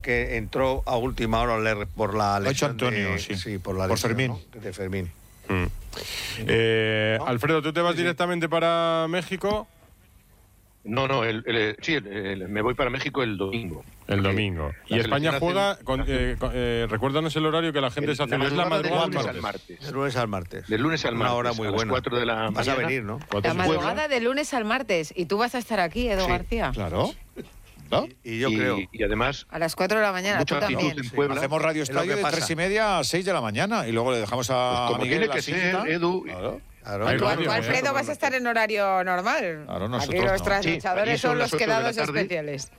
que entró a última hora por la lesión Antonio, por Fermín. ¿no? De Fermín. Alfredo, ¿tú te vas directamente para México? No, me voy para México el domingo. El domingo. ¿Y España juega? Recuérdanos el horario que la gente se hace. ¿Es la madrugada del lunes al martes? De lunes al martes. De lunes al martes. Una hora muy buena. A las 4 de la mañana. Vas a venir, ¿no? La madrugada de lunes al martes. Y tú vas a estar aquí, Edu García. Claro. ¿No? Y yo creo. Y además... A las 4 de la mañana, tú también. Hacemos Radio Estadio de 3:30 a 6 de la mañana y luego le dejamos a como Miguel tiene que ser, Edu. Claro. Tú, Alfredo, vas a estar en horario normal. Claro, aquí los trasnochadores son los quedados especiales.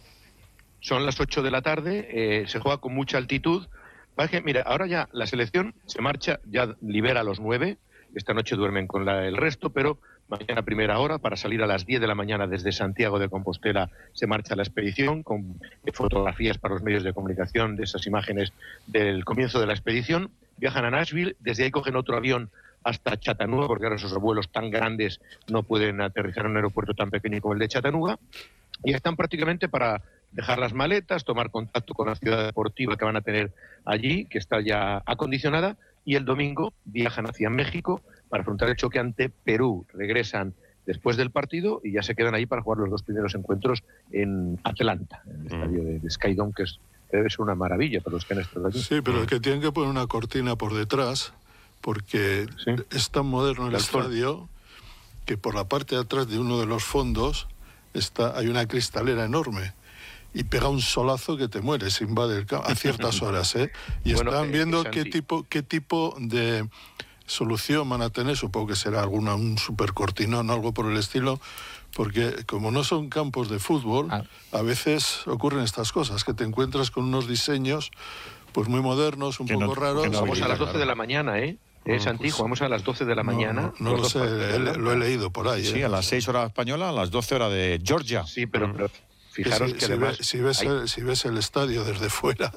Son las 8 de la tarde, se juega con mucha altitud. Mira, ahora ya la selección se marcha, ya libera a los 9. Esta noche duermen con el resto, pero mañana a primera hora, para salir a las 10 de la mañana desde Santiago de Compostela, se marcha la expedición con fotografías para los medios de comunicación de esas imágenes del comienzo de la expedición. Viajan a Nashville, desde ahí cogen otro avión hasta Chattanooga, porque ahora esos vuelos tan grandes no pueden aterrizar en un aeropuerto tan pequeño como el de Chattanooga, y están prácticamente para dejar las maletas, tomar contacto con la ciudad deportiva que van a tener allí, que está ya acondicionada, y el domingo viajan hacia México para afrontar el choque ante Perú. Regresan después del partido y ya se quedan ahí para jugar los 2 primeros encuentros en Atlanta, en el estadio de Skydome, que debe ser una maravilla para los que han estado allí. Sí, pero es que tienen que poner una cortina por detrás, porque es tan moderno el estadio que por la parte de atrás de uno de los fondos hay una cristalera enorme y pega un solazo que te mueres, invade el campo a ciertas horas, ¿eh? Y bueno, están viendo qué tipo de solución van a tener. Supongo que será un super cortinón, algo por el estilo, porque como no son campos de fútbol, a veces ocurren estas cosas, que te encuentras con unos diseños pues muy modernos, un poco raros. Vamos a las 12 de la mañana, ¿eh? Santi, jugamos a las 12 de la mañana. No lo sé, lo he leído por ahí. Sí, a las 6 horas española, a las 12 horas de Georgia. Sí, pero fijaros que además... Si ves el estadio desde fuera,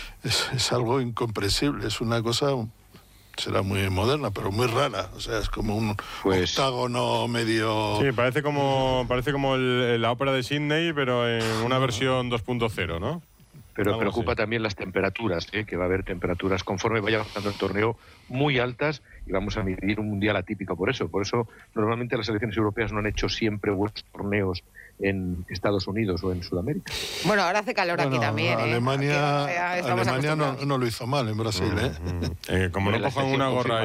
es algo incomprensible, es una cosa... Será muy moderna, pero muy rara. O sea, es como un octágono medio... Sí, parece como la ópera de Sydney, pero en una versión 2.0, ¿no? Pero preocupa también las temperaturas, que va a haber temperaturas conforme vaya avanzando el torneo muy altas y vamos a vivir un mundial atípico por eso. Por eso normalmente las selecciones europeas no han hecho siempre buenos torneos en Estados Unidos o en Sudamérica. Bueno, ahora hace calor aquí también. Alemania no lo hizo mal en Brasil. Como no cojan una gorra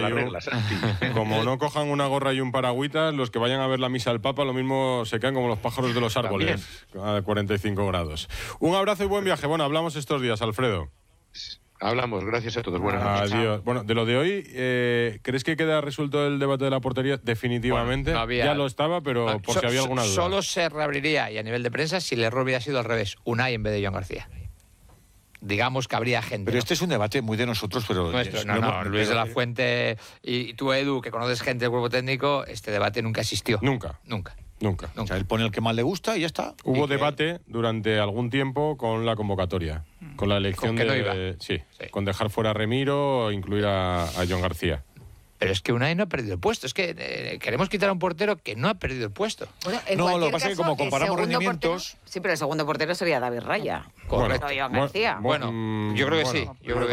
no cojan una gorra y un paragüitas, los que vayan a ver la misa al Papa lo mismo se quedan como los pájaros de los árboles a 45 grados. Un abrazo y buen viaje. Bueno, hablamos estos días, Alfredo. Hablamos, gracias a todos. Buenas noches. Adiós. Bueno, de lo de hoy, ¿crees que queda resuelto el debate de la portería? Definitivamente. Bueno, ya lo estaba, pero por si había alguna duda. Solo se reabriría, y a nivel de prensa, si el error hubiera sido al revés, Unai en vez de Joan García. Digamos que habría gente. Pero este es un debate muy de nosotros, pero... Luis de la Fuente y tú, Edu, que conoces gente del cuerpo técnico, este debate nunca existió. Nunca. O sea, él pone el que más le gusta y ya está. Hubo debate durante algún tiempo con la convocatoria, con la elección con dejar fuera a Remiro o incluir a Joan García. Pero es que Unai no ha perdido el puesto. Es que queremos quitar a un portero que no ha perdido el puesto. Bueno, lo que pasa es que como comparamos rendimientos... Sí, pero el segundo portero sería David Raya. Correcto, Joan García. Yo creo que sí.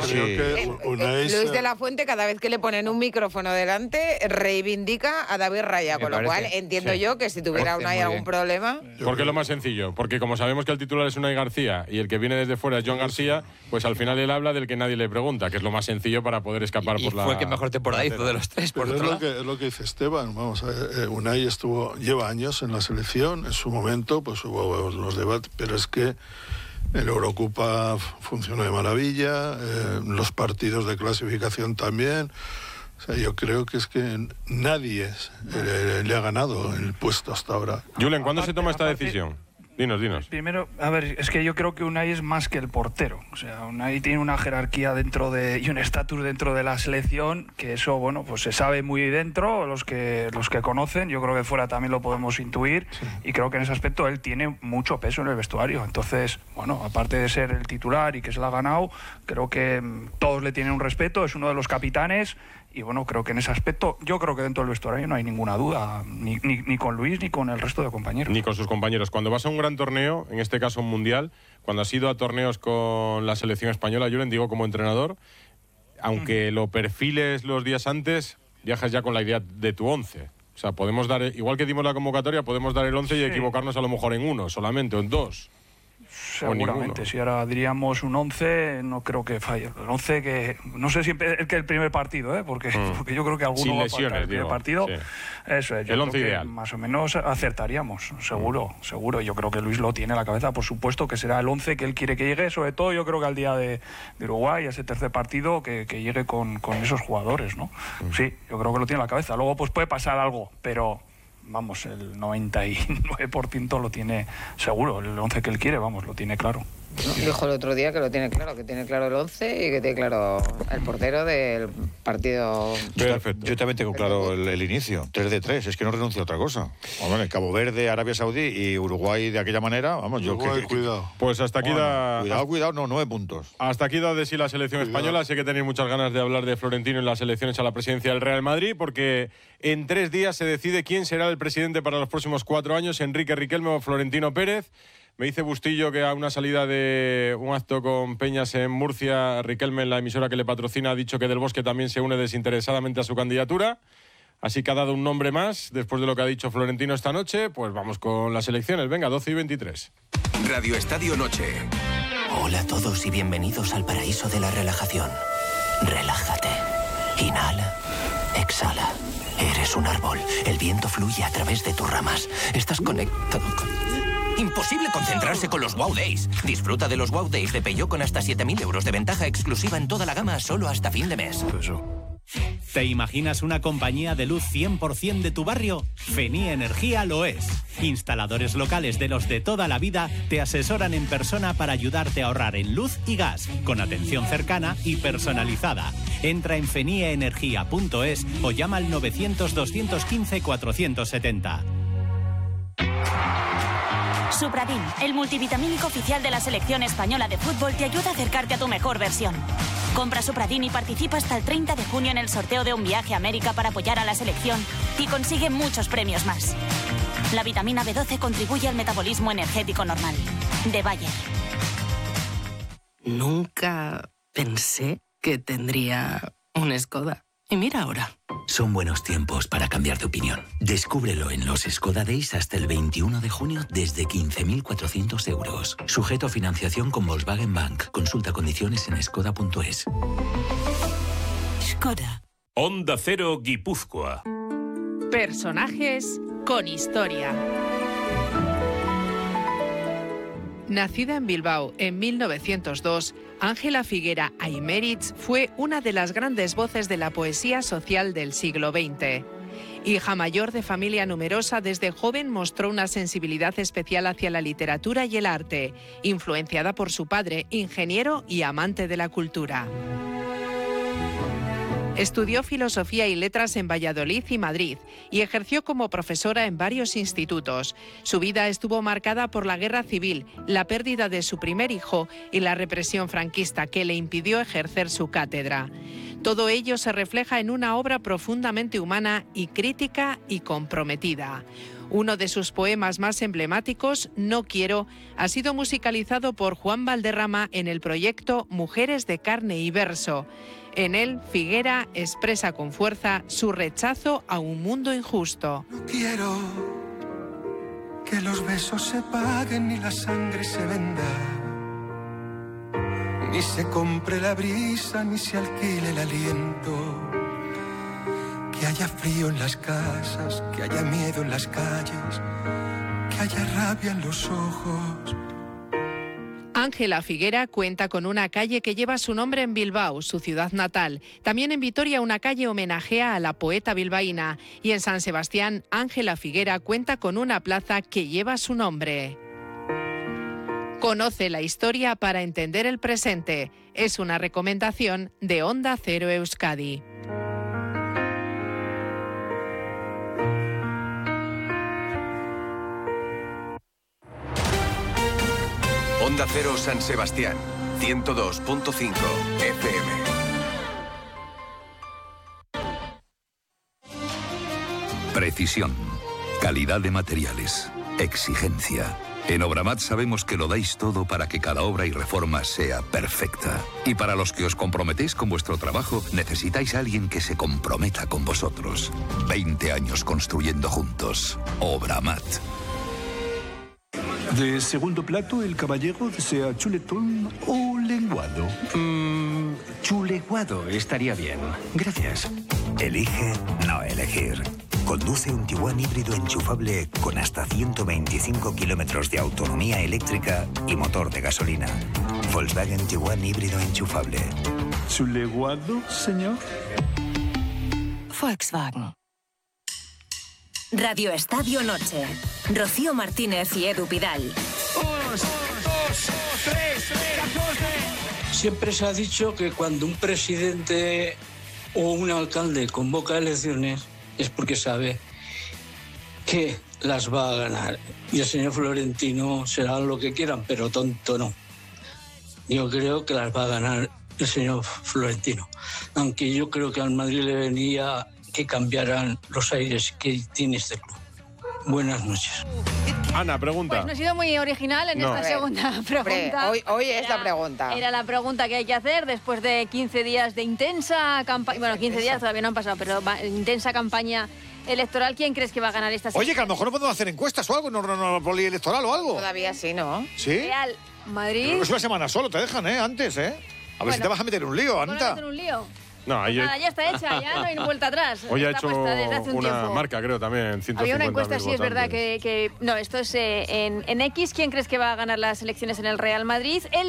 Luis de la Fuente, cada vez que le ponen un micrófono delante, reivindica a David Raya. Con lo cual, entiendo yo que si tuviera Unai algún problema... Porque es lo más sencillo. Porque como sabemos que el titular es Unai García y el que viene desde fuera es Joan García, pues al final él habla del que nadie le pregunta, que es lo más sencillo para poder escapar por la... fue el que mejor temporada hizo de los tres, por otro lado. Es lo que dice Esteban. Vamos a ver, Unai lleva años en la selección. En su momento pues hubo los debates, pero es que el Eurocopa funcionó de maravilla, los partidos de clasificación también. O sea, yo creo que es que nadie le ha ganado el puesto hasta ahora. Julen, ¿cuándo se toma esta decisión? Dinos. Primero, a ver, es que yo creo que Unai es más que el portero. O sea, Unai tiene una jerarquía y un estatus dentro de la selección, que eso, bueno, pues se sabe muy dentro, los que conocen. Yo creo que fuera también lo podemos intuir. Sí. Y creo que en ese aspecto él tiene mucho peso en el vestuario. Entonces, bueno, aparte de ser el titular y que se la ha ganado, creo que todos le tienen un respeto, es uno de los capitanes Y bueno, creo que en ese aspecto, yo creo que dentro del vestuario no hay ninguna duda, ni con Luis ni con el resto de compañeros. Ni con sus compañeros. Cuando vas a un gran torneo, en este caso un mundial, cuando has ido a torneos con la selección española, yo le digo como entrenador, aunque lo perfiles los días antes, viajas ya con la idea de tu 11. O sea, podemos dar, igual que dimos la convocatoria, podemos dar el 11 y equivocarnos a lo mejor en uno solamente, o en dos. Seguramente, si ahora diríamos un 11, no creo que falle. El 11 que, no sé si es que el primer partido, porque yo creo que alguno va a faltar el primer partido. Sí. Eso es, yo el creo 11 que ideal. Más o menos acertaríamos, seguro. Yo creo que Luis lo tiene en la cabeza, por supuesto, que será el 11 que él quiere que llegue, sobre todo yo creo que al día de Uruguay, ese tercer partido, que llegue con esos jugadores, ¿no? Sí, yo creo que lo tiene en la cabeza. Luego pues puede pasar algo, pero... Vamos, el 99% lo tiene seguro, el 11 que él quiere, vamos, lo tiene claro. Dijo el otro día que lo tiene claro, que tiene claro el 11 y que tiene claro el portero del partido. Perfecto. Yo también tengo claro el inicio, 3-3, es que no renuncio a otra cosa. Bueno, Cabo Verde, Arabia Saudí y Uruguay de aquella manera, vamos, Uruguay, cuidado. Pues hasta aquí Cuidado, no, 9 puntos. Hasta aquí da de sí la selección española. Sé que tenéis muchas ganas de hablar de Florentino en las elecciones a la presidencia del Real Madrid, porque en 3 días se decide quién será el presidente para los próximos 4 años, Enrique Riquelme o Florentino Pérez. Me dice Bustillo que a una salida de un acto con Peñas en Murcia, Riquelme, en la emisora que le patrocina, ha dicho que Del Bosque también se une desinteresadamente a su candidatura. Así que ha dado un nombre más después de lo que ha dicho Florentino esta noche. Pues vamos con las elecciones. Venga, 12:23. Radio Estadio Noche. Hola a todos y bienvenidos al paraíso de la relajación. Relájate. Inhala. Exhala. Eres un árbol. El viento fluye a través de tus ramas. Estás conectado con... Imposible concentrarse con los Wow Days. Disfruta de los Wow Days de Peugeot con hasta 7.000 euros de ventaja exclusiva en toda la gama solo hasta fin de mes. ¿Te imaginas una compañía de luz 100% de tu barrio? Fenii Energía lo es. Instaladores locales de los de toda la vida te asesoran en persona para ayudarte a ahorrar en luz y gas, con atención cercana y personalizada. Entra en fenieenergia.es o llama al 900-215-470. Supradin, el multivitamínico oficial de la selección española de fútbol, te ayuda a acercarte a tu mejor versión. Compra Supradin y participa hasta el 30 de junio en el sorteo de un viaje a América para apoyar a la selección y consigue muchos premios más. La vitamina B12 contribuye al metabolismo energético normal. De Bayer. Nunca pensé que tendría un Skoda. Y mira ahora. Son buenos tiempos para cambiar de opinión. Descúbrelo en los Skoda Days hasta el 21 de junio desde 15.400 euros. Sujeto a financiación con Volkswagen Bank. Consulta condiciones en skoda.es. Skoda. Onda Cero Guipúzcoa. Personajes con historia. Nacida en Bilbao en 1902, Ángela Figuera Aymerich fue una de las grandes voces de la poesía social del siglo XX. Hija mayor de familia numerosa, desde joven mostró una sensibilidad especial hacia la literatura y el arte, influenciada por su padre, ingeniero y amante de la cultura. Estudió Filosofía y Letras en Valladolid y Madrid y ejerció como profesora en varios institutos. Su vida estuvo marcada por la guerra civil, la pérdida de su primer hijo y la represión franquista que le impidió ejercer su cátedra. Todo ello se refleja en una obra profundamente humana y crítica y comprometida. Uno de sus poemas más emblemáticos, No quiero, ha sido musicalizado por Juan Valderrama en el proyecto Mujeres de carne y verso. En él, Figuera expresa con fuerza su rechazo a un mundo injusto. No quiero que los besos se paguen ni la sangre se venda, ni se compre la brisa ni se alquile el aliento. Que haya frío en las casas, que haya miedo en las calles, que haya rabia en los ojos. Ángela Figuera cuenta con una calle que lleva su nombre en Bilbao, su ciudad natal. También en Vitoria una calle homenajea a la poeta bilbaína. Y en San Sebastián, Ángela Figuera cuenta con una plaza que lleva su nombre. Conoce la historia para entender el presente. Es una recomendación de Onda Cero Euskadi. Onda Cero San Sebastián, 102.5 FM. Precisión, calidad de materiales, exigencia. En Obramat sabemos que lo dais todo para que cada obra y reforma sea perfecta. Y para los que os comprometéis con vuestro trabajo, necesitáis a alguien que se comprometa con vosotros. 20 años construyendo juntos. Obramat. De segundo plato, el caballero desea chuletón o lenguado. Chuleguado estaría bien. Gracias. Elige no elegir. Conduce un Tiguan híbrido enchufable con hasta 125 kilómetros de autonomía eléctrica y motor de gasolina. Volkswagen Tiguan híbrido enchufable. ¿Chuleguado, señor? Volkswagen. Radio Estadio Noche. Rocío Martínez y Edu Pidal. 1, 2, 3, 14. Siempre se ha dicho que cuando un presidente o un alcalde convoca elecciones es porque sabe que las va a ganar. Y el señor Florentino será lo que quieran, pero tonto no. Yo creo que las va a ganar el señor Florentino. Aunque yo creo que al Madrid le venía que cambiaran los aires que tiene este club. Buenas noches. Ana, pregunta. Pues no he sido muy original en esta segunda pregunta. Hoy es la pregunta. Era la pregunta que hay que hacer después de 15 días de intensa campaña. Bueno, 15 días todavía no han pasado, pero intensa campaña electoral. ¿Quién crees que va a ganar esta Oye, que a lo mejor no podemos hacer encuestas o algo, no polielectoral o algo. Todavía sí, ¿no? ¿Sí? Real Madrid. Es una semana solo, te dejan, antes, A ver si te vas a meter en un lío, Anta. ¿Meter un lío? No, Nada, ya está hecha, ya no hay vuelta atrás. Hoy ha Está hecho puesta desde hace un una tiempo. marca, creo, también. Había una encuesta, sí, es verdad, votantes. que... No, esto es en X. ¿Quién crees que va a ganar las elecciones en el Real Madrid? El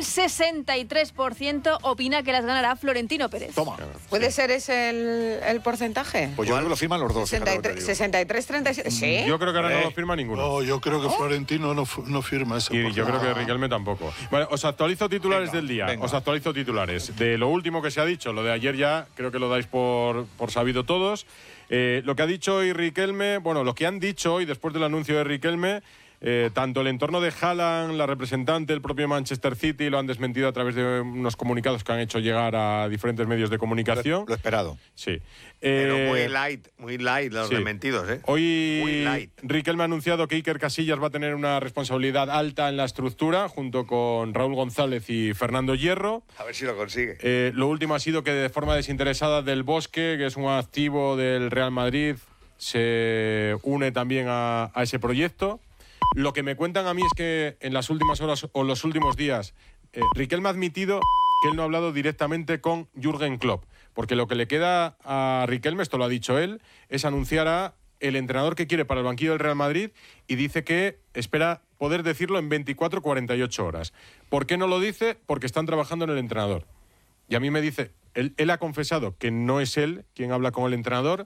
63% opina que las ganará Florentino Pérez. Toma. ¿Puede ser ese el porcentaje? Pues yo creo que lo firman los dos. 63-37. ¿Sí? Yo creo que ahora no lo firma ninguno. No, yo creo que Florentino no firma ese. Y yo creo que Riquelme tampoco. Vale, os actualizo titulares del día. Venga. Os actualizo titulares. De lo último que se ha dicho, lo de ayer ya creo que lo dais por sabido todos. Lo que ha dicho hoy Riquelme, bueno, lo que han dicho hoy después del anuncio de Riquelme, tanto el entorno de Haaland, la representante, el propio Manchester City lo han desmentido a través de unos comunicados que han hecho llegar a diferentes medios de comunicación. Lo esperado. Sí. Pero muy light los sí. desmentidos, Hoy Riquelme ha anunciado que Iker Casillas va a tener una responsabilidad alta en la estructura, junto con Raúl González y Fernando Hierro. A ver si lo consigue. Lo último ha sido que de forma desinteresada Del Bosque, que es un activo del Real Madrid, se une también a ese proyecto. Lo que me cuentan a mí es que en las últimas horas o los últimos días, Riquelme ha admitido que él no ha hablado directamente con Jürgen Klopp, porque lo que le queda a Riquelme, esto lo ha dicho él, es anunciar a el entrenador que quiere para el banquillo del Real Madrid y dice que espera poder decirlo en 24-48 horas. ¿Por qué no lo dice? Porque están trabajando en el entrenador. Y a mí me dice, él ha confesado que no es él quien habla con el entrenador.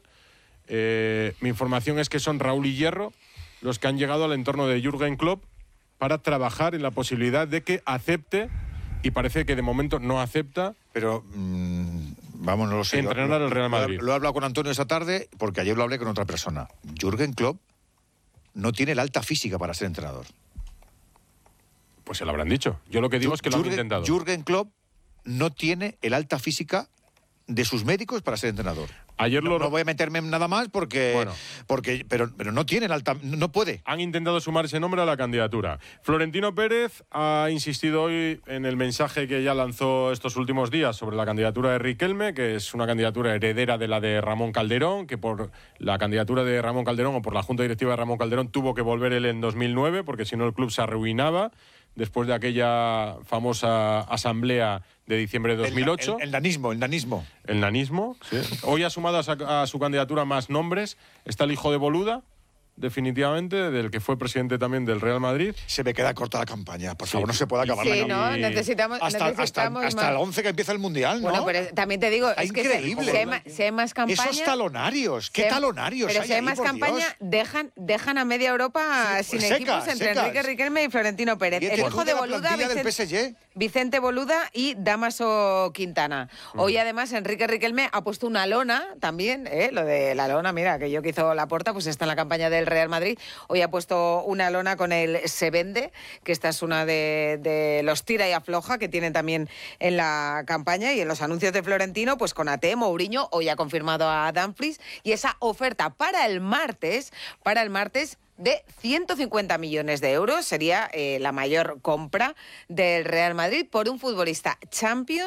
Mi información es que son Raúl y Hierro los que han llegado al entorno de Jürgen Klopp para trabajar en la posibilidad de que acepte, y parece que de momento no acepta, pero vamos, no lo sé. Entrenar al Real Madrid. Lo he hablado con Antonio esta tarde porque ayer lo hablé con otra persona. Jürgen Klopp no tiene la alta física para ser entrenador. Pues se lo habrán dicho. Yo lo que digo es que lo han intentado. Jürgen Klopp no tiene el alta física de sus médicos para ser entrenador. Ayer no voy a meterme en nada más pero no tiene el alta, no puede. Han intentado sumar ese nombre a la candidatura. Florentino Pérez ha insistido hoy en el mensaje que ya lanzó estos últimos días sobre la candidatura de Riquelme, que es una candidatura heredera de la de Ramón Calderón, que por la candidatura de Ramón Calderón o por la junta directiva de Ramón Calderón tuvo que volver él en 2009, porque si no el club se arruinaba después de aquella famosa asamblea de diciembre de 2008. El nanismo. El nanismo, sí. Hoy ha sumado a su candidatura más nombres. Está el hijo de Boluda, definitivamente, del que fue presidente también del Real Madrid. Se me queda corta la campaña, por favor, no se puede acabar la campaña. Sí, ¿no? Necesitamos hasta el 11 que empieza el Mundial, ¿no? Bueno, pero también te digo, es increíble. Que si hay más campaña... Esos talonarios, ¿qué talonarios pero hay si hay ahí, más por campaña, Dios? dejan a media Europa sin equipos entre Enrique Riquelme y Florentino Pérez. El hijo de Boluda, Vicente Boluda y Dámaso Quintana. Hoy, además, Enrique Riquelme ha puesto una lona también, lo de la lona, mira, que yo que hizo Laporta, pues está en la campaña del Real Madrid hoy ha puesto una lona con el Se Vende, que esta es una de los tira y afloja que tienen también en la campaña y en los anuncios de Florentino, pues con Ate, Mourinho, hoy ha confirmado a Dumfries, y esa oferta para el martes de 150 millones de euros sería la mayor compra del Real Madrid por un futbolista Champions